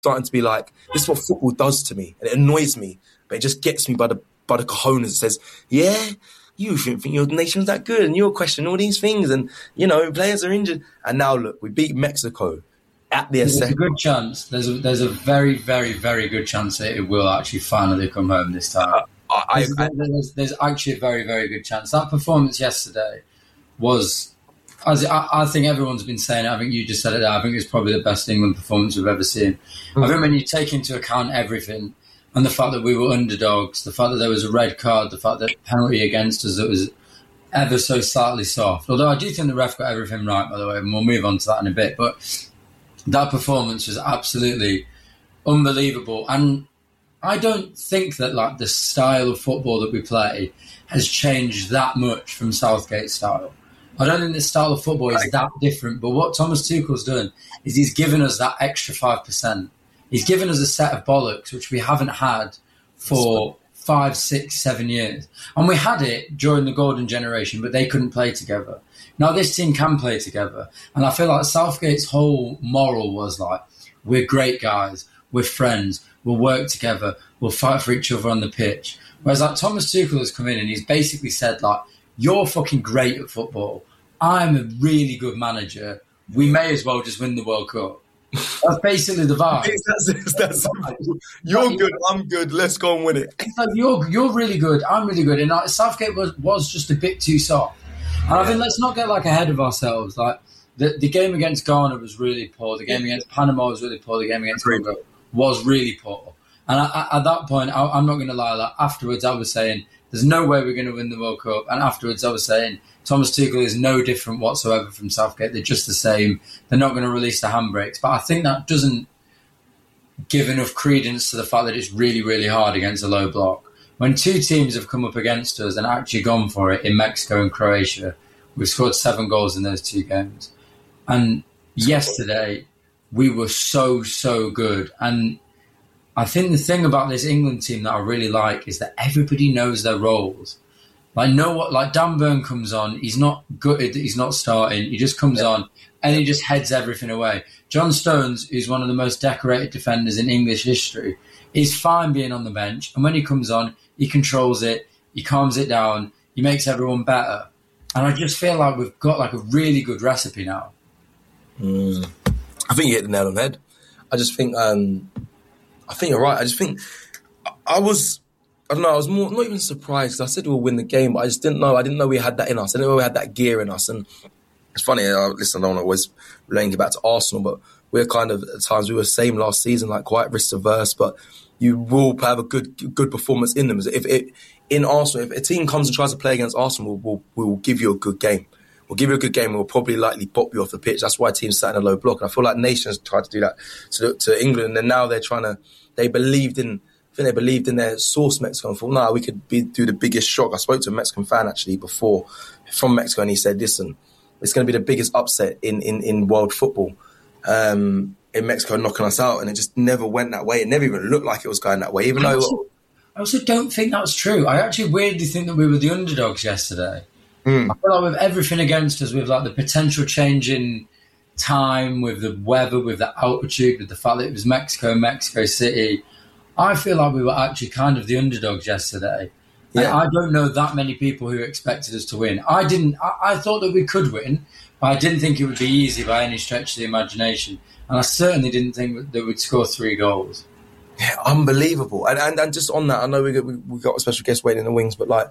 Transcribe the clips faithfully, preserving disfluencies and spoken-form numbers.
starting to be like, this is what football does to me. And it annoys me, but it just gets me by the by the cojones. It says, yeah, you shouldn't think your nation's that good and you're questioning all these things and, you know, players are injured. And now, look, we beat Mexico at the There's assessment. a good chance. There's a, there's a very, very, very good chance that it will actually finally come home this time. Uh, I, there's, I, there's, there's actually a very, very good chance. That performance yesterday was, as I, I think everyone's been saying it, I think you just said it there, I think it's probably the best England performance we've ever seen. Mm-hmm. I think when you take into account everything, and the fact that we were underdogs, the fact that there was a red card, the fact that penalty against us that was ever so slightly soft. Although I do think the ref got everything right, by the way, and we'll move on to that in a bit. But that performance was absolutely unbelievable. And I don't think that like the style of football that we play has changed that much from Southgate's style. I don't think the style of football is that different. But what Thomas Tuchel's done is he's given us that extra five percent. He's given us a set of bollocks, which we haven't had for five, six, seven years. And we had it during the golden generation, but they couldn't play together. Now this team can play together. And I feel like Southgate's whole moral was like, we're great guys, we're friends, we'll work together, we'll fight for each other on the pitch. Whereas like Thomas Tuchel has come in and he's basically said like, you're fucking great at football. I'm a really good manager. We may as well just win the World Cup. That's basically the vibe. that's, that's, that's, you're good, I'm good, let's go and win it. Like you're you're really good, I'm really good. And like, Southgate was, was just a bit too soft. And I think let's not get like ahead of ourselves. Like the, the game against Ghana was really poor. The game against Panama was really poor. The game against Congo was really poor. And I, I, at that point, I, I'm not going to lie, like, afterwards I was saying, there's no way we're going to win the World Cup. And afterwards I was saying, Thomas Tuchel is no different whatsoever from Southgate. They're just the same. They're not going to release the handbrakes. But I think that doesn't give enough credence to the fact that it's really, really hard against a low block. When two teams have come up against us and actually gone for it in Mexico and Croatia, we've scored seven goals in those two games. And yesterday, we were so, so good. And I think the thing about this England team that I really like is that everybody knows their roles. Like, know what? Like, Dan Burn comes on. He's not gutted that he's not starting. He just comes yeah. on and he just heads everything away. John Stones, who's one of the most decorated defenders in English history, is fine being on the bench. And when he comes on, he controls it. He calms it down. He makes everyone better. And I just feel like we've got like a really good recipe now. Mm. I think you hit the nail on the head. I just think, um, I think you're right. I just think I was. I don't know, I was more, not even surprised because I said we'll win the game, but I just didn't know. I didn't know we had that in us. I didn't know we had that gear in us. And it's funny, uh, listen, I don't want to always relate it back to Arsenal, but we're kind of, at times, we were the same last season, like quite risk-averse, but you will have a good good performance in them. If it, in Arsenal, if a team comes and tries to play against Arsenal, we'll, we'll, we'll give you a good game. We'll give you a good game and we'll probably likely pop you off the pitch. That's why teams sat in a low block. And I feel like nations tried to do that to, to England, and now they're trying to, they believed in, I think they believed in their source Mexico and thought, nah, we could be, do the biggest shock. I spoke to a Mexican fan actually before from Mexico and he said, listen, it's going to be the biggest upset in, in, in world football um, in Mexico knocking us out. And it just never went that way. It never even looked like it was going that way, even I though... Also, I also don't think that's true. I actually weirdly think that we were the underdogs yesterday. Mm. I feel like with everything against us, with like the potential change in time, with the weather, with the altitude, with the fact that it was Mexico, Mexico City... I feel like we were actually kind of the underdogs yesterday. Yeah. I don't know that many people who expected us to win. I didn't. I, I thought that we could win, but I didn't think it would be easy by any stretch of the imagination. And I certainly didn't think that we'd score three goals. Yeah, unbelievable. And and, and just on that, I know we got, we, we got a special guest waiting in the wings, but like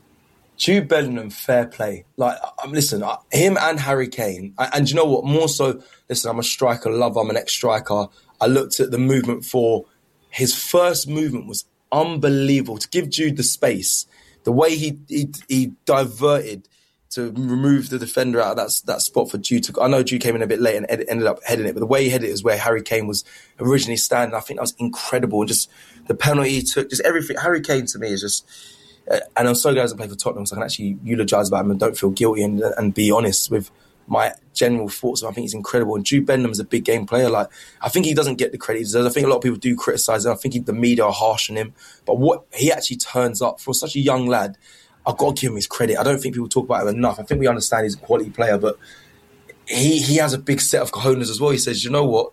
Jude Bellingham, fair play. Like, um, listen, uh, him and Harry Kane. And, and you know what? More so, listen, I'm a striker, love. I'm an ex-striker. I looked at the movement for. His first movement was unbelievable. To give Jude the space, the way he he, he diverted to remove the defender out of that, that spot for Jude. To, I know Jude came in a bit late and ed, ended up heading it, but the way he headed it is where Harry Kane was originally standing. I think that was incredible. And just the penalty he took, just everything. Harry Kane to me is just... Uh, and I'm so glad he doesn't play for Tottenham, so I can actually eulogise about him and don't feel guilty and, and be honest with my general thoughts. I think he's incredible. And Jude Bellingham is a big game player. Like, I think he doesn't get the credit he deserves. I think a lot of people do criticise him. I think he, the media are harsh on him. But what he actually turns up for such a young lad, I've got to give him his credit. I don't think people talk about him enough. I think we understand he's a quality player, but he he has a big set of cojones as well. He says, you know what?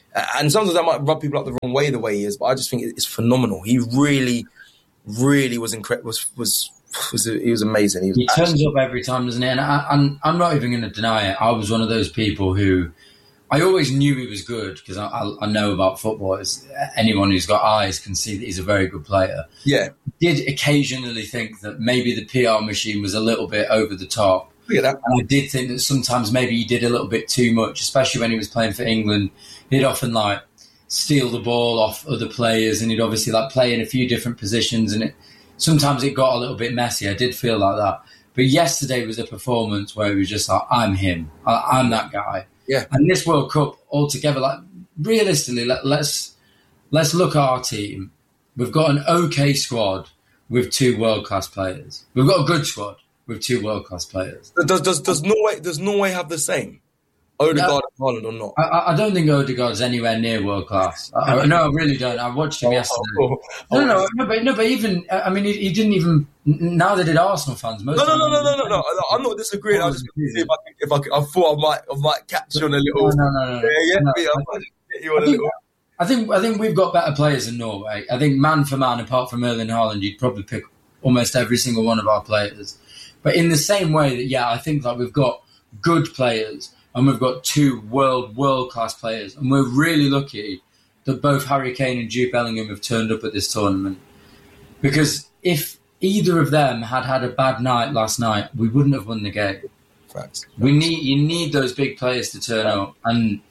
And sometimes that might rub people up the wrong way, the way he is, but I just think it's phenomenal. He really, really was incredible. Was was was he was amazing. He, was he turns up every time, doesn't he? And, I, and I'm not even going to deny it. I was one of those people who I always knew he was good because I, I, I know about football. It's, anyone who's got eyes can see that he's a very good player. Yeah, did occasionally think that maybe the P R machine was a little bit over the top. Look at that. And I did think that sometimes maybe he did a little bit too much, especially when he was playing for England. He'd often like steal the ball off other players, and he'd obviously like play in a few different positions, and it sometimes it got a little bit messy. I did feel like that. But yesterday was a performance where he was just like, I'm him. I, I'm that guy. Yeah. And this World Cup altogether, like realistically, let, let's let's look at our team. We've got an okay squad with two world-class players. We've got a good squad with two world-class players. Does does does Norway does Norway have the same? Odegaard and Haaland or not? I, I don't think Odegaard's anywhere near world class. I, no, I really don't. I watched him yesterday. Oh, oh, no, no, no, but no, but even I mean, he, he didn't even. Now they did Arsenal fans. Most no, no, of no, them no, no, no, no. I'm not disagreeing. I was just see if I, could, if I, could, I thought I might, I might catch you on a little. No, no, no, no. Yeah, yeah, no, me, I might get you on I a think, little. I think, I think we've got better players than Norway. I think man for man, apart from Erling Haaland, you'd probably pick almost every single one of our players. But in the same way that, yeah, I think that we've got good players. And we've got two world, world-class players. And we're really lucky that both Harry Kane and Jude Bellingham have turned up at this tournament. Because if either of them had had a bad night last night, we wouldn't have won the game. Facts. We need You need those big players to turn up. And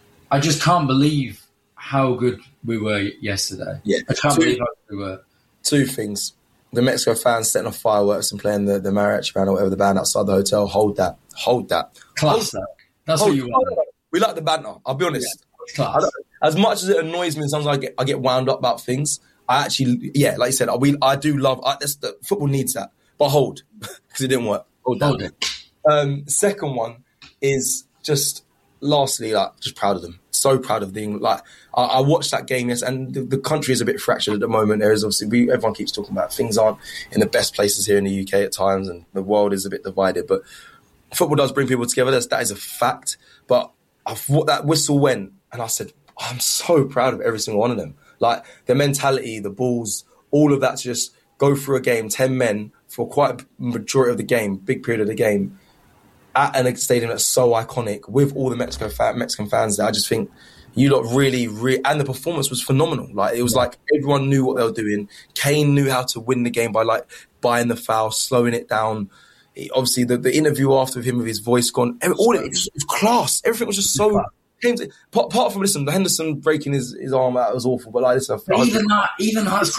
I just can't believe how good we were yesterday. Yeah. I can't two, believe how good we were. Two things. The Mexico fans setting off fireworks and playing the, the mariachi band or whatever the band outside the hotel. Hold that. Hold that. Class, Hold, though. That's hold, what you want. We like the banter. I'll be honest. Yeah, I don't, as much as it annoys me, and sometimes I get I get wound up about things. I actually, yeah, like you said, I, we, I do love. I, that's, the, football needs that, but hold because it didn't work. Hold, hold it. Um, second one is just lastly, like, just proud of them. So proud of them. Like, I, I watched that game, yes, and the, the country is a bit fractured at the moment. There is obviously, we, everyone keeps talking about things aren't in the best places here in the U K at times, and the world is a bit divided. But football does bring people together. That's, that is a fact. But I thought that whistle went, and I said, I'm so proud of every single one of them. Like, the mentality, the balls, all of that to just go through a game, ten men for quite a majority of the game, big period of the game, at an stadium that's so iconic with all the Mexico fan, Mexican fans there. I just think you lot really, really, and the performance was phenomenal. Like, it was yeah. like everyone knew what they were doing. Kane knew how to win the game by like buying the foul, slowing it down. He, obviously, the, the interview after him with his voice gone, all it, it, was, it was class. Everything was just so. Came to, apart from listen, the Henderson breaking his, his arm out was awful. But like, listen, but even that, even that's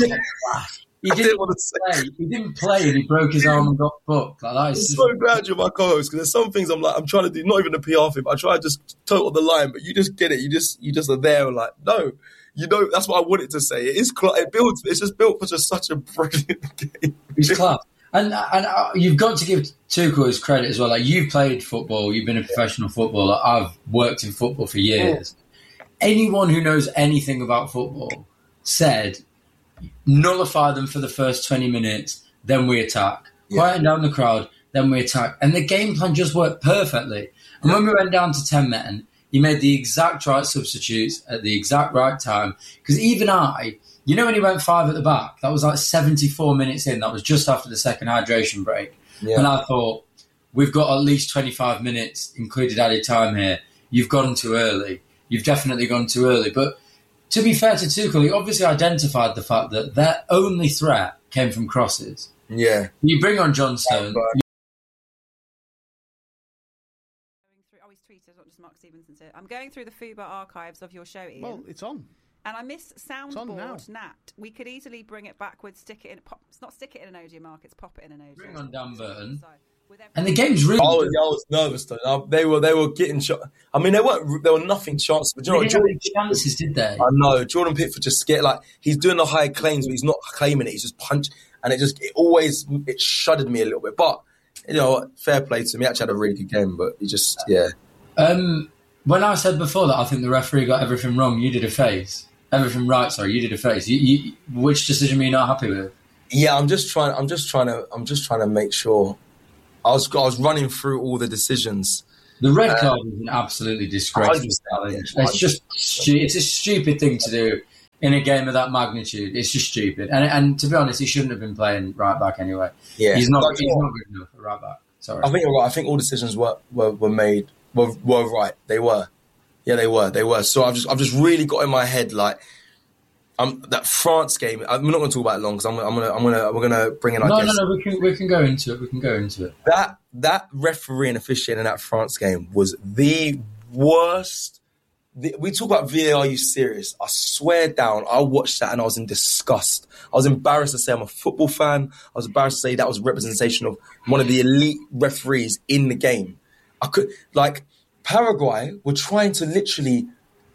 He didn't, didn't want to play. He didn't play, and he broke his arm and got booked. Like that. I'm just... so glad you're my co-host, because there's some things I'm like, I'm trying to do, not even a P R thing, but I try to just total the line, but you just get it. You just, you just are there, and like, no, you know, that's what I wanted to say. It is, it builds. It's just built for just such a brilliant game. It's class, and and uh, you've got to give Tuchel his credit as well. Like, you've played football, you've been a professional footballer. I've worked in football for years. Anyone who knows anything about football said, nullify them for the first twenty minutes, then we attack. Yeah. Quieten down the crowd, then we attack. And the game plan just worked perfectly. And when we went down to ten men, he made the exact right substitutes at the exact right time. Because even I, you know when he went five at the back, that was like seventy-four minutes in. That was just after the second hydration break. Yeah. And I thought, we've got at least twenty-five minutes, included added time here. You've gone too early. You've definitely gone too early. But to be fair to Tuchel, he obviously identified the fact that their only threat came from crosses. Yeah. You bring on John Stone. Oh, he's tweeted, not just Mark Stevenson said. I'm going through the Fubar archives of your show, Ian. Well, it's on. And I miss soundboard Nat. We could easily bring it backwards, stick it in. Pop, it's not stick it in an Odeon Mark, it's pop it in an Odeon. Bring on Dan Burton. And the game's really. I was, I was nervous though. They were they were getting shot. I mean, they weren't. There were nothing chances. But you know, they Jordan, didn't have chances, did they? I know Jordan Pickford just scared. Like, he's doing the high claims, but he's not claiming it. He's just punch, and it just it always it shuddered me a little bit. But you know, fair play to him. He actually had a really good game, but he just yeah. Um, when I said before that I think the referee got everything wrong, you did a face. Everything right, sorry, you did a face. You, you, which decision were you not happy with? Yeah, I'm just trying. I'm just trying to. I'm just trying to make sure. I was I was running through all the decisions, The red Uh, card is an absolutely disgraceful challenge. It's just stu- it's a stupid thing to do in a game of that magnitude. It's just stupid. And and to be honest, he shouldn't have been playing right back anyway. Yeah. He's not Like, he's not good enough at right back. Sorry. I think you're right. I think all decisions were, were, were made were were right. They were. Yeah, they were. They were. So I've just I've just really got in my head like um that France game. I'm not going to talk about it long because I'm, I'm gonna I'm gonna we're gonna bring in our No, guests. no, no. We can we can go into it. We can go into it. That that referee and officiating in that France game was the worst. The, we talk about V A R. Are you serious? I swear down. I watched that and I was in disgust. I was embarrassed to say I'm a football fan. I was embarrassed to say that was a representation of one of the elite referees in the game. I could like Paraguay were trying to literally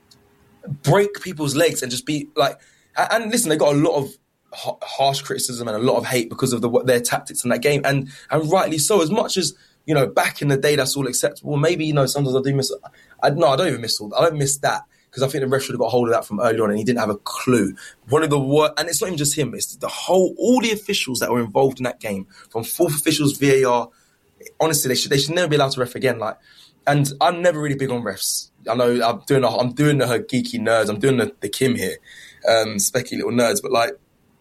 break people's legs and just be like. And, and listen, they got a lot of harsh criticism and a lot of hate because of the, their tactics in that game, and and rightly so. As much as, you know, back in the day, that's all acceptable. Maybe, you know, sometimes I do miss. I, no, I don't even miss all. I don't miss that because I think the ref should have got hold of that from early on, and he didn't have a clue. One of the worst, and it's not even just him. It's the whole, all the officials that were involved in that game, from fourth officials, V A R. Honestly, they should they should never be allowed to ref again. Like, and I'm never really big on refs. I know I'm doing the, I'm doing the geeky nerds. I'm doing the, the Kim here, um, specky little nerds, but like.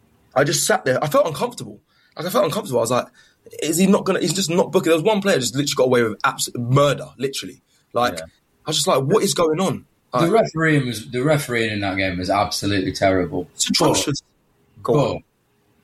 I just sat there. I felt uncomfortable. Like I felt uncomfortable. I was like, is he not going to... He's just not booking. There was one player just literally got away with absolute murder, literally. Like, yeah. I was just like, what is going on? Like, the refereeing was the refereeing in that game was absolutely terrible. It's atrocious. Go but, on.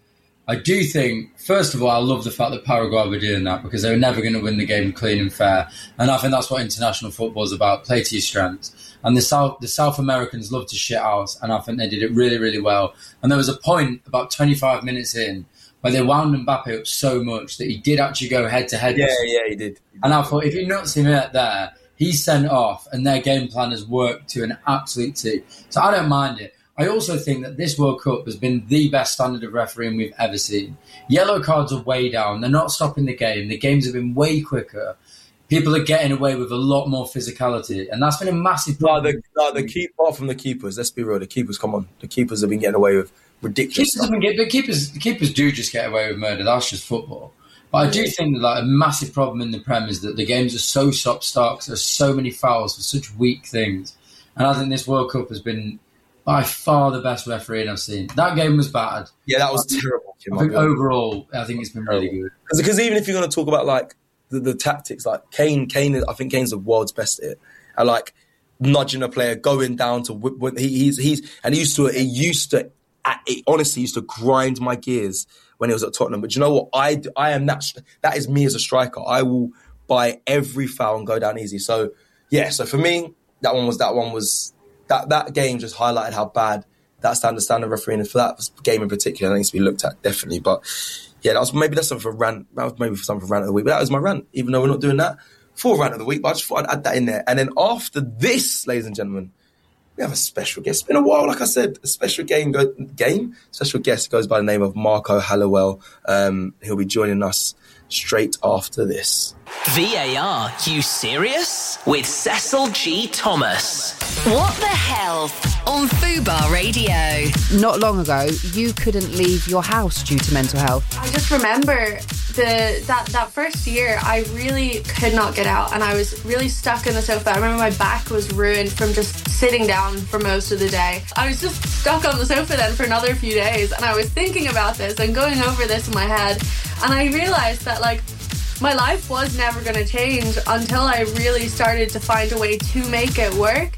I do think, first of all, I love the fact that Paraguay were doing that because they were never going to win the game clean and fair. And I think that's what international football is about, play to your strengths. And the South the South Americans love to shit house, and I think they did it really, really well. And there was a point about twenty-five minutes in where they wound Mbappe up so much that he did actually go head-to-head. Yeah, yeah, he did. He did. And I thought, if you're not seeing it there, he's sent off, and their game plan has worked to an absolute T. So I don't mind it. I also think that this World Cup has been the best standard of refereeing we've ever seen. Yellow cards are way down. They're not stopping the game. The games have been way quicker. People are getting away with a lot more physicality, and that's been a massive problem. No, the, no, the keep, apart from the keepers, let's be real, the keepers, come on. The keepers have been getting away with ridiculous keepers stuff. Have been, but keepers, the keepers do just get away with murder. That's just football. But I do think that like a massive problem in the Prem is that the games are so stop-start because there's so many fouls for such weak things. And I think this World Cup has been by far the best refereeing I've seen. That game was bad. Yeah, that was I terrible. Think, I think overall, I think it's been really good. Because even if you're going to talk about like the, the tactics, like Kane, Kane, I think Kane's the world's best at it. And like nudging a player, going down to whip, he, he's he's and he used to he used to it honestly used to grind my gears when he was at Tottenham. But you know what? I I am that that is me as a striker. I will buy every foul and go down easy. So yeah, so for me, that one was that one was. That that game just highlighted how bad that standard standard refereeing for that game in particular needs to be looked at, definitely. But yeah, that was maybe that's something for rant. That was maybe for something for rant of the week. But that was my rant, even though we're not doing that for rant of the week. But I just thought I'd add that in there. And then after this, ladies and gentlemen, we have a special guest. It's been a while, like I said, a special game go, game special guest goes by the name of Marco Hallowell. Um, he'll be joining us straight after this. V A R, you serious? With Cecil G. Thomas. What the hell? On Fubar Radio. Not long ago, you couldn't leave your house due to mental health. I just remember the that, that first year, I really could not get out, and I was really stuck in the sofa. I remember my back was ruined from just sitting down for most of the day. I was just stuck on the sofa then for another few days, and I was thinking about this and going over this in my head, and I realised that, like, my life was never going to change until I really started to find a way to make it work.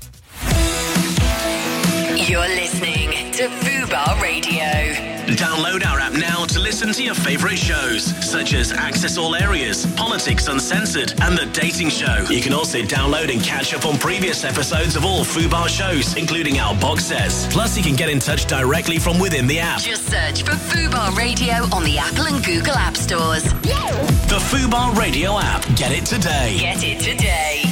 You're listening to Fubar Radio. Download our app now to listen to your favourite shows, such as Access All Areas, Politics Uncensored, and The Dating Show. You can also download and catch up on previous episodes of all Fubar shows, including our box sets. Plus, you can get in touch directly from within the app. Just search for Fubar Radio on the Apple and Google App Stores. The Fubar Radio app. Get it today. Get it today.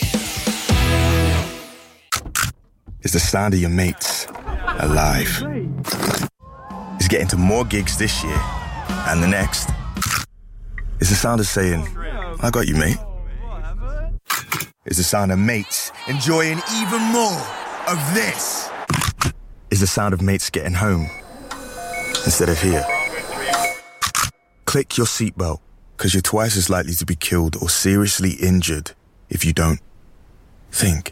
It's the sound of your mates alive. It's getting to more gigs this year and the next. It's the sound of saying, I got you, mate. It's the sound of mates enjoying even more of this. It's the sound of mates getting home instead of here. Click your seatbelt, because you're twice as likely to be killed or seriously injured if you don't think.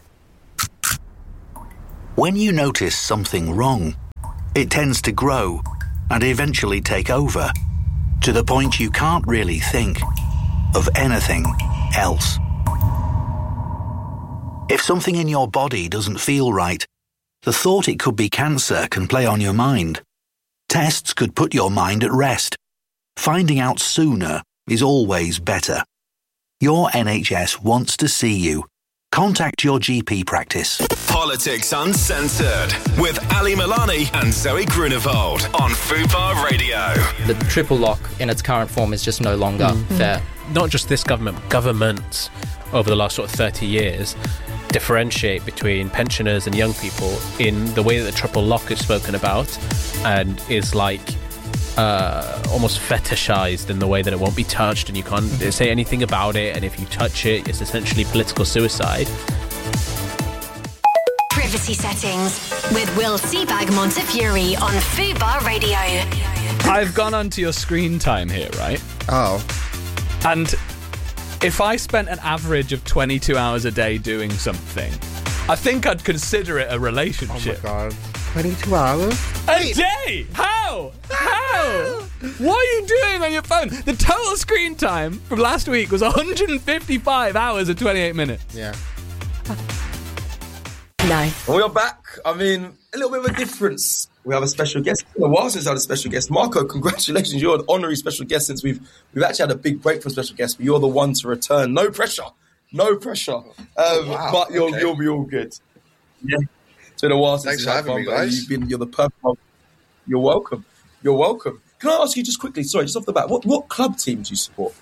When you notice something wrong, it tends to grow and eventually take over, to the point you can't really think of anything else. If something in your body doesn't feel right, the thought it could be cancer can play on your mind. Tests could put your mind at rest. Finding out sooner is always better. Your N H S wants to see you. Contact your G P practice. Politics Uncensored with Ali Milani and Zoe Grunewald on Fubar Radio. The triple lock in its current form is just no longer mm-hmm. fair. Not just this government, but governments over the last sort of thirty years differentiate between pensioners and young people in the way that the triple lock is spoken about and is like uh, almost fetishized in the way that it won't be touched and you can't say anything about it, and if you touch it, it's essentially political suicide. Privacy Settings with Will Seabag Montefiore on Fubar Radio. I've gone onto your screen time here, right? Oh. And if I spent an average of twenty-two hours a day doing something, I think I'd consider it a relationship. Oh my God. twenty-two hours? A day? How? How? What are you doing on your phone? The total screen time from last week was one hundred fifty-five hours and twenty-eight minutes. Yeah. No. We are back. I mean, a little bit of a difference. We have a special guest. It's been a while since I had a special guest. Marco, congratulations. You're an honorary special guest since we've we've actually had a big break from special guests, but you're the one to return. No pressure. No pressure. Um, oh, wow. But you'll, okay. you'll be all good. Yeah. It's been a while since Thanks for having me, guys. You've been, you're the perfect one. You're welcome. You're welcome. Can I ask you just quickly, sorry, just off the bat, what, what club team do you support?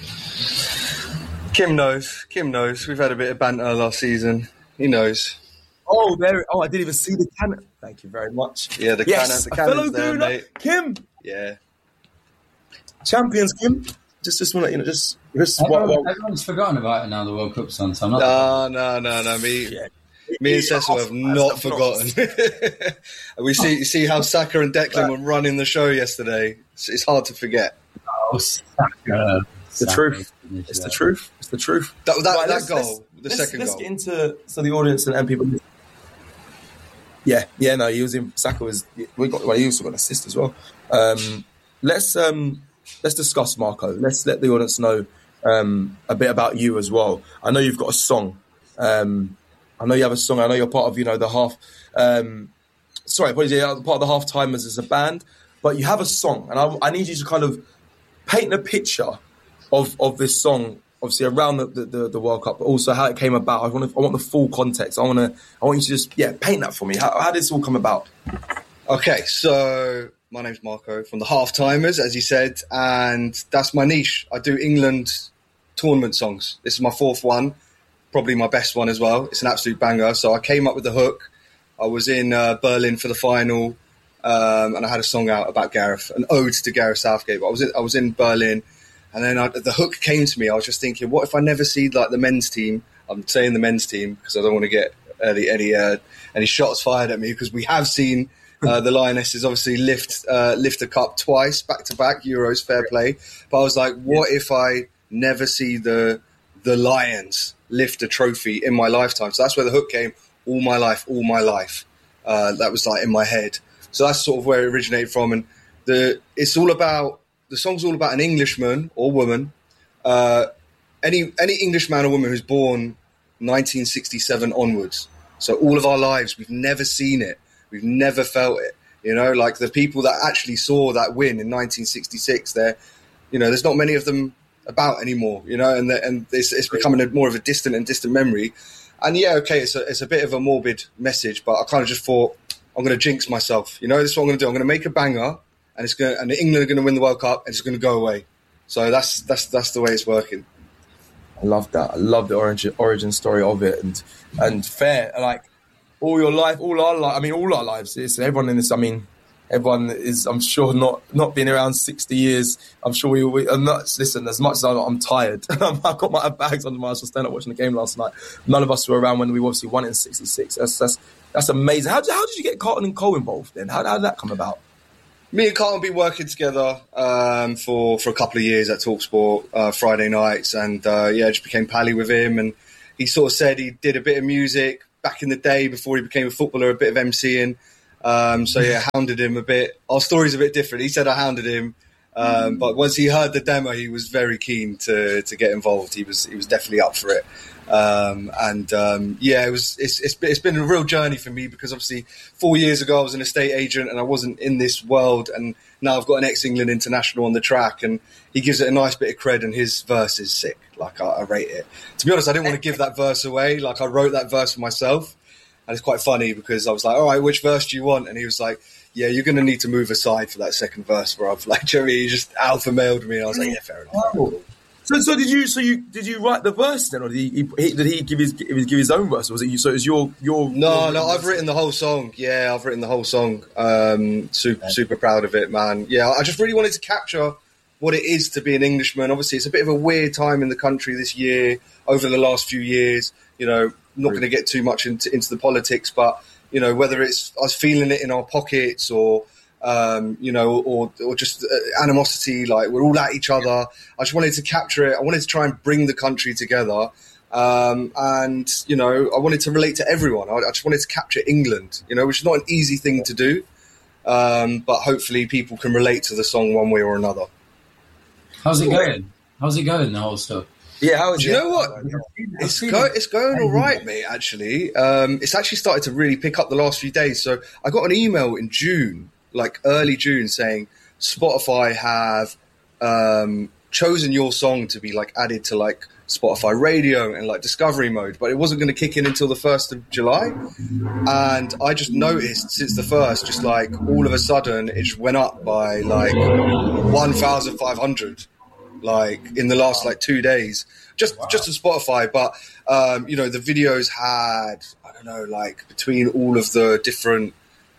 Kim knows. Kim knows. We've had a bit of banter last season. He knows. Oh, there. Oh, I didn't even see the cannon. Thank you very much. Yeah, the yes, cannon. The cannon's fellow there, Gooner, mate. Kim. Yeah. Champions, Kim. Just, just want to, you know, just. just Everyone, well, well. Everyone's forgotten about it now. The World Cup's on, so I'm not. No, no, no, no. Me, Yeah. me and Cecil have not forgotten. we see, you see how Saka and Declan were running the show yesterday. It's, it's hard to forget. Oh, Saka. It's the truth. It's the truth. It's the truth. That, that, right, that let's, goal, let's, the let's, second let's goal. Let's get into so the audience and, and people. Yeah, yeah, no, he was in. Saka was. We got. Well, he also got an assist as well. Um, let's um, let's discuss Marco. Let's let the audience know um, a bit about you as well. I know you've got a song. Um, I know you have a song. I know you're part of, you know, the half. Um, sorry, apologies, you're part of the Half Timers as a band, but you have a song, and I, I need you to kind of paint a picture of of this song. Obviously, around the, the, the World Cup, but also how it came about. I want to, I want the full context. I want to. I want you to just yeah paint that for me. How, how did this all come about? Okay, so my name's Marco from the Half Timers, as you said, and that's my niche. I do England tournament songs. This is my fourth one, probably my best one as well. It's an absolute banger. So I came up with the hook. I was in uh, Berlin for the final, um, and I had a song out about Gareth, an ode to Gareth Southgate. But I was in, I was in Berlin. And then I, the hook came to me. I was just thinking, what if I never see like the men's team? I'm saying the men's team because I don't want to get any any, uh, any shots fired at me, because we have seen uh, the Lionesses obviously lift uh, lift a cup twice back to back, Euros, fair play. But I was like, what if I never see the the Lions lift a trophy in my lifetime? So that's where the hook came. All my life, all my life. Uh, that was like in my head. So that's sort of where it originated from. And the it's all about. The song's all about an Englishman or woman, uh, any any Englishman or woman who's born nineteen sixty-seven onwards. So all of our lives, we've never seen it. We've never felt it. You know, like the people that actually saw that win in nineteen sixty-six, they're, you know, there's not many of them about anymore, you know, and the, and it's, it's becoming a, more of a distant and distant memory. And yeah, okay, it's a, it's a bit of a morbid message, but I kind of just thought, I'm going to jinx myself. You know, this is what I'm going to do. I'm going to make a banger. And it's going, and England are going to win the World Cup, and it's going to go away. So that's that's that's the way it's working. I love that. I love the origin origin story of it, and and fair. Like all your life, all our life. I mean, all our lives. It's everyone in this. I mean, everyone is. I'm sure not not been around sixty years. I'm sure we. we I'm not, listen, as much as I'm, I'm tired, I've got my bags under my eyes. I was standing up watching the game last night. None of us were around when we obviously won in sixty-six. That's that's that's amazing. How how did you get Carlton and Cole involved then? How, how did that come about? Me and Carlton been working together um, for, for a couple of years at TalkSport uh, Friday nights, and uh, yeah, just became pally with him. And he sort of said he did a bit of music back in the day before he became a footballer, a bit of MCing. Um, so yeah, hounded him a bit. Our story's a bit different. He said I hounded him, um, but once he heard the demo, he was very keen to to get involved. He was he was definitely up for it. Um, and um, yeah, it was. It's, it's it's been a real journey for me because obviously four years ago I was an estate agent and I wasn't in this world, and now I've got an ex-England international on the track, and he gives it a nice bit of cred, and his verse is sick. Like I, I rate it. To be honest, I didn't want to give that verse away. Like I wrote that verse for myself, and it's quite funny because I was like, all right, which verse do you want? And he was like, yeah, you're going to need to move aside for that second verse, bro. Like Jerry, he just alpha mailed me, and I was like, yeah, fair enough. Oh. So, so did you? So you did you write the verse then, or did he? he did he give his give his, give his own verse, or was it you? So it was your your. No, your no, I've written the whole song. Yeah, I've written the whole song. Um, super, super proud of it, man. Yeah, I just really wanted to capture what it is to be an Englishman. Obviously, it's a bit of a weird time in the country this year. Over the last few years, you know, not going to get too much into into the politics, but you know, whether it's us feeling it in our pockets or. Um, you know, or or just uh, animosity, like we're all at each other. I just wanted to capture it. I wanted to try and bring the country together. Um, and, you know, I wanted to relate to everyone. I, I just wanted to capture England, you know, which is not an easy thing to do. Um, but hopefully people can relate to the song one way or another. How's it going? How's it going, the whole stuff? Yeah, how is Do you know what? It's, go, it's going all right, mate, actually. Um, it's actually started to really pick up the last few days. So I got an email in June, like early June, saying Spotify have um, chosen your song to be like added to like Spotify radio and like discovery mode, but it wasn't going to kick in until the first of July. And I just noticed since the first, just like all of a sudden it just went up by like one thousand five hundred, like in the last like two days, just, wow. just on Spotify. But, um, you know, the videos had, I don't know, like between all of the different,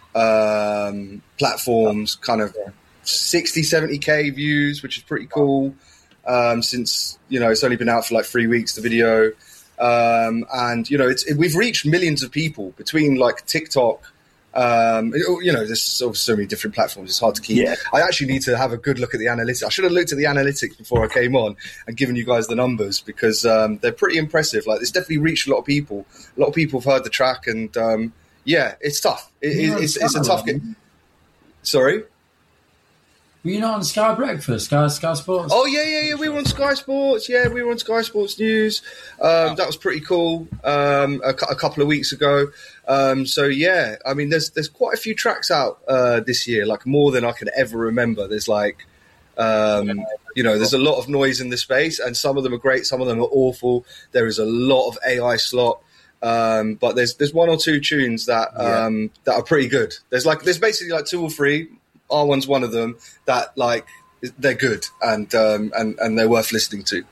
um, platforms, kind of sixty, seventy K views, which is pretty cool. Um, since, you know, it's only been out for like three weeks, the video. Um, and, you know, it's, it, we've reached millions of people between like TikTok. Um, you know, there's so, so many different platforms. It's hard to keep. Yeah. I actually need to have a good look at the analytics. I should have looked at the analytics before I came on and given you guys the numbers because um, they're pretty impressive. Like, it's definitely reached a lot of people. A lot of people have heard the track and, um, yeah, it's tough. It, it, it's, it's a tough game. Sorry? Were you not on Sky Breakfast, Sky Sky Sports? Oh yeah, yeah, yeah. We were on Sky Sports. Yeah, we were on Sky Sports News. Um, that was pretty cool. Um, a, a couple of weeks ago. Um, so yeah, I mean, there's there's quite a few tracks out uh, this year, like more than I can ever remember. There's like, um, you know, there's a lot of noise in the space, and some of them are great, some of them are awful. There is a lot of A I slot. Um, but there's there's one or two tunes that um, yeah. that are pretty good. There's like there's basically like two or three. R one's one of them that like they're good and um, and and they're worth listening to.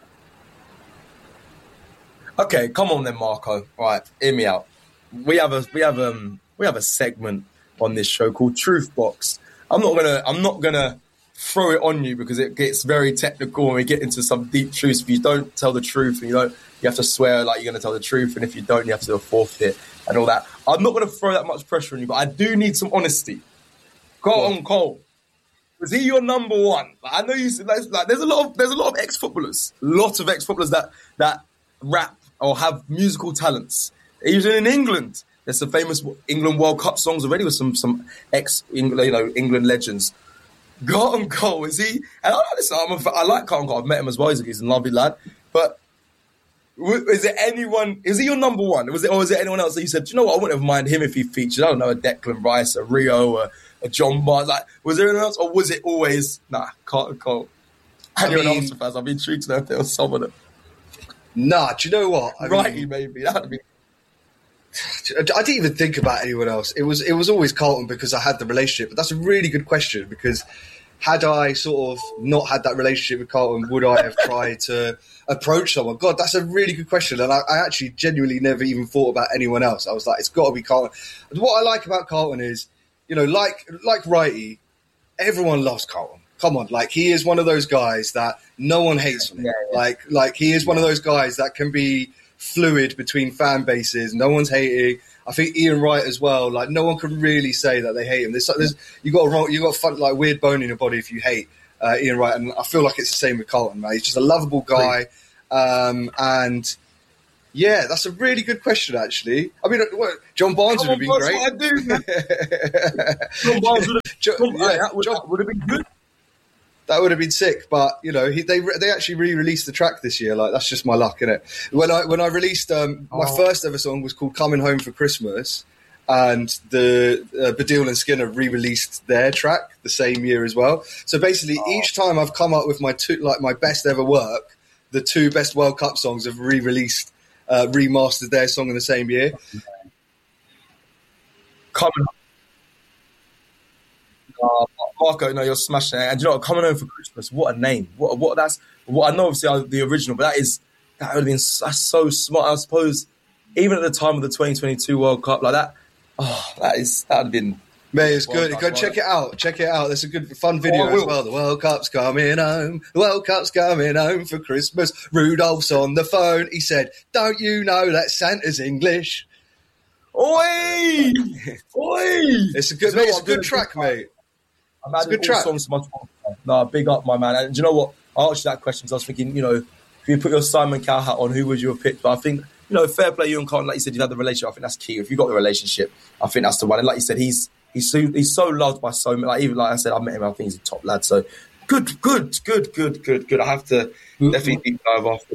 Okay, come on then, Marco. All right, hear me out. We have a we have um we have a segment on this show called Truth Box. I'm not gonna I'm not gonna throw it on you because it gets very technical and we get into some deep truths. If you don't tell the truth, and you don't, you have to swear like you're gonna tell the truth, and if you don't, you have to forfeit and all that. I'm not gonna throw that much pressure on you, but I do need some honesty. Carlton Cole, was he your number one? Like, I know you said like there's a lot of there's a lot of ex-footballers, lots of ex-footballers that that rap or have musical talents. Even in England, there's some famous England World Cup songs already with some some ex England you know England legends. Carlton Cole, is he? And I listen, I'm a, I like Carlton Cole. I've met him as well. He's, he's a lovely lad. But is there anyone? Is he your number one? Was it or was there anyone else that you said? Do you know what? I wouldn't have minded him if he featured. I don't know, a Declan Rice, a Rio, a A John Barnes, like, was there anyone else, or was it always nah? Carlton Cole. And you're an Arsenal fan. I'd be intrigued to know if there was someone. That... Nah, do you know what? I Righty, mean, maybe that would be. I didn't even think about anyone else. It was it was always Carlton because I had the relationship. But that's a really good question because had I sort of not had that relationship with Carlton, would I have tried to approach someone? God, that's a really good question. And I, I actually genuinely never even thought about anyone else. I was like, it's got to be Carlton. And what I like about Carlton is, you know, like like Righty, everyone loves Carlton. Come on, like he is one of those guys that no one hates on him. Yeah, yeah. Like like he is one of those guys that can be fluid between fan bases. No one's hating. I think Ian Wright as well. Like no one can really say that they hate him. There's, there's you got a wrong, you got a fun, like weird bone in your body if you hate uh, Ian Wright, and I feel like it's the same with Carlton. Man, he's just a lovable guy, um, and Yeah, that's a really good question, actually. I mean, what, John Barnes Come would have on, been great. that's what I do, man. John Barnes would have, John, John, yeah, that would, John- that would have been good. That would have been sick, but you know, he, they they actually re-released the track this year. Like that's just my luck, innit? When I when I released um, my Oh. first ever song was called "Coming Home for Christmas," and the uh, Baddiel and Skinner re-released their track the same year as well. So basically, Oh. each time I've come up with my two like my best ever work, the two best World Cup songs have re-released, uh, remastered their song in the same year. Coming Uh, Marco, no, you're smashing it. And you know what? Coming Home for Christmas, what a name. What, what that's, what I know obviously uh, the original, but that is, that would have been that's so smart. I suppose, even at the time of the twenty twenty-two World Cup, like that, oh, that is, that would have been. Mate, it's Well good. done, Go well check done. it out. Check it out. There's a good, fun video Oh, I as will. well. The World Cup's coming home. The World Cup's coming home for Christmas. Rudolph's on the phone. He said, "Don't you know that Santa's English?" Oi! Oi! It's a good, You know mate. It's what? a good I'm track, gonna- mate. I'm It's a adding good all track. songs to my Spotify. No, big up, my man. And do you know what? I asked you that question because I was thinking, you know, if you put your Simon Cowell hat on, who would you have picked? But I think, you know, fair play, you and Colin, like you said, you've had the relationship. I think that's key. If you've got the relationship, I think that's the one. And like you said, he's he's so, he's so loved by so many. Like, even like I said, I met him, I think he's a top lad. So good, good, good, good, good, good. I have to definitely deep dive after.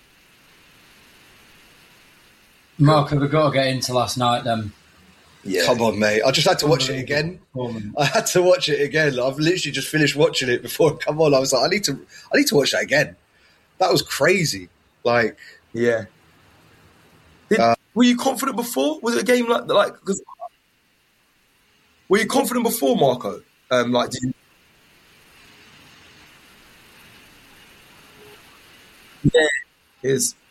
Mark, have we got to get into last night then? Yeah. Come on, mate. I just had to watch it again. I had to watch it again. I've literally just finished watching it before. Come on, I was like, I need to, I need to watch that again. That was crazy. Like, yeah. Did, Uh, were you confident before? Was it a game like like? Cause, were you confident before, Marco? Um, like, did you? Yeah, is